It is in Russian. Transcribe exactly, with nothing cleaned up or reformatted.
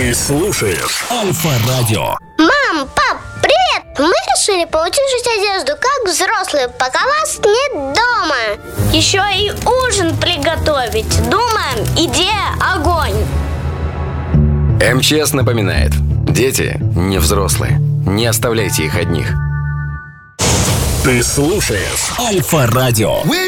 Ты слушаешь Альфа-радио. Мам, пап, привет! Мы решили поутюжить одежду, как взрослые, пока вас нет дома. Еще и ужин приготовить. Думаем, идея огонь. МЧС напоминает: дети не взрослые. Не оставляйте их одних. Ты слушаешь Альфа-радио.